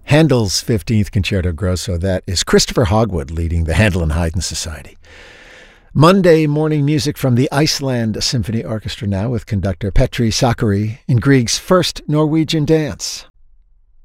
Handel's 15th Concerto Grosso. That is Christopher Hogwood leading the Handel and Haydn Society. Monday morning music from the Iceland Symphony Orchestra now with conductor Petri Sakari in Grieg's first Norwegian dance.